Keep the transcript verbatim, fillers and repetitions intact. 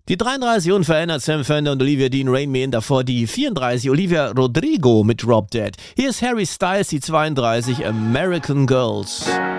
Die dreiunddreißig unverändert Sam Fender und Olivia Dean Rain Me In, davor die vierunddreißig Olivia Rodrigo mit Drop Dead. Hier ist Harry Styles, die zweiunddreißig American Girls.